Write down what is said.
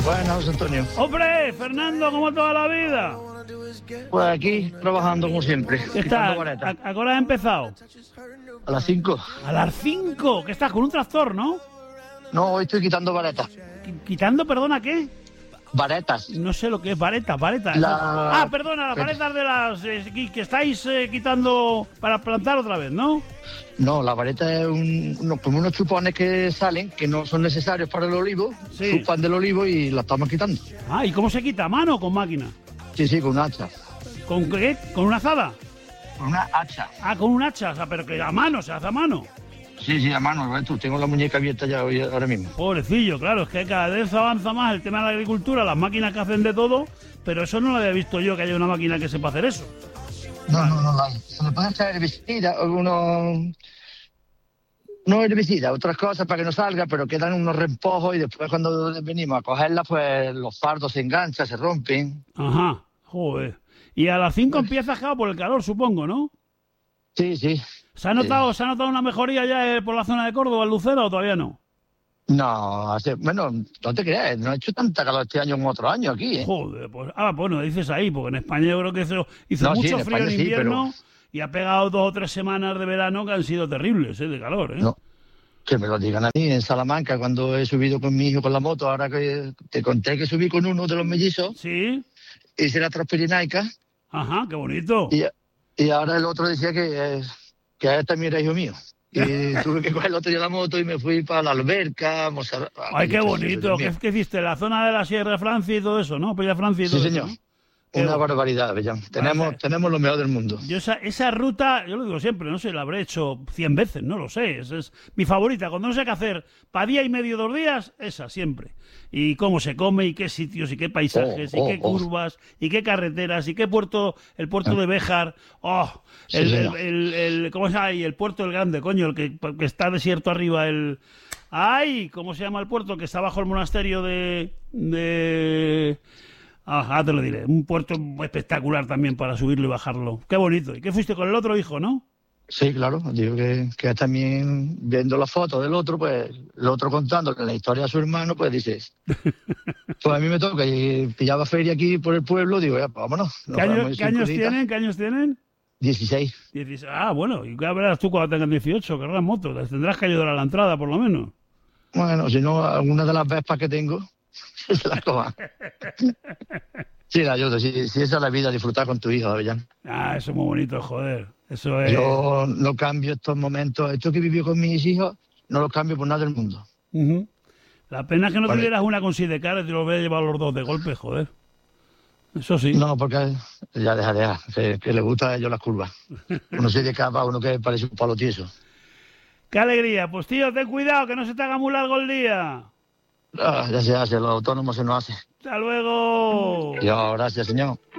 Buenas, Antonio. Hombre, Fernando, como toda la vida. Pues aquí, trabajando como siempre. ¿Qué tal? ¿A qué hora has empezado? A las 5. A las 5. ¿Qué estás? Con un tractor, ¿no? No, hoy estoy quitando varetas. ¿Quitando, perdona, qué? Varetas. No sé lo que es varetas. Perdona, las varetas de las que estáis quitando para plantar otra vez, ¿no? No, la vareta es como unos chupones que salen, que no son necesarios para el olivo, sí. chupan del olivo y la estamos quitando. Ah, ¿y cómo se quita? ¿A mano o con máquina? Sí, con un hacha. ¿Con qué? ¿Con una azada? Con una hacha. Ah, con un hacha, o sea, pero que a mano, se hace a mano. Sí, a mano, ¿ves tú? Tengo la muñeca abierta ya ahora mismo. Pobrecillo, claro, es que cada vez avanza más el tema de la agricultura, las máquinas que hacen de todo, pero eso no lo había visto yo, que haya una máquina que sepa hacer eso. No la hay. Se le pueden echar herbicidas, no herbicidas, otras cosas para que no salga, pero quedan unos reempojos y después cuando venimos a cogerlas, pues los fardos se enganchan, se rompen. Ajá, joder. Y a las 5 empiezas, claro, por el calor, supongo, ¿no? Sí. ¿Se ha notado una mejoría ya por la zona de Córdoba, Lucera, o todavía no? No, no te creas, no ha hecho tanta calor este año como otros años aquí, ¿eh? Joder, pues, bueno, dices ahí, porque en España yo creo que hizo mucho frío en invierno y ha pegado 2 o 3 semanas de verano que han sido terribles, de calor, ¿eh? No, que me lo digan a mí en Salamanca cuando he subido con mi hijo con la moto, ahora que te conté que subí con uno de los mellizos. Sí. Hice la Transpirenaica. Ajá, qué bonito. Y ahora el otro decía que también era hijo mío. Y tuve que coger el otro día la moto y me fui para la alberca. Ay, qué bonito. ¿Qué hiciste? ¿La zona de la Sierra de Francia y todo eso, no? Pues Francia y todo sí, eso, señor. ¿no? Una barbaridad, Bellán. Tenemos lo mejor del mundo. Yo esa ruta, yo lo digo siempre, no sé, la habré hecho 100 veces, no lo sé. Esa es mi favorita. Cuando no sé qué hacer para día y medio, 2 días, esa siempre. Y cómo se come, y qué sitios, y qué paisajes, y qué curvas, y qué carreteras, y qué puerto, el puerto de Béjar. ¿Cómo se llama ahí? El puerto del Grande, coño, el que está desierto arriba, ¿cómo se llama el puerto? Que está bajo el monasterio de... te lo diré. Un puerto espectacular también para subirlo y bajarlo. Qué bonito. ¿Y qué fuiste con el otro hijo, no? Sí, claro. Digo que también viendo la foto del otro, pues el otro contando que la historia de su hermano, pues dices, pues a mí me toca y pillaba feria aquí por el pueblo, digo, ya, pues vámonos. ¿Qué años tienen? ¿Qué años tienen? 16. Bueno, y qué verás tú cuando tengas 18, querrás moto. Tendrás que ayudar a la entrada, por lo menos. Bueno, si no, alguna de las Vespas que tengo se las coja. Sí, la ayudo. Si esa es la vida, disfrutar con tu hijo, Avellán. Eso es muy bonito, joder. Eso es... Yo no cambio estos momentos. Esto que viví con mis hijos, no lo cambio por nada del mundo. La pena es que no tuvieras una con sidecar y te los voy a llevar los dos de golpe, joder. Eso sí. No, porque ya deja. Que le gusta a ellos las curvas. Uno sidecar para uno que parece un palo tieso. ¡Qué alegría! Pues tío, ten cuidado, que no se te haga muy largo el día. Ya se hace, los autónomos se nos hace. ¡Hasta luego! Gracias, señor.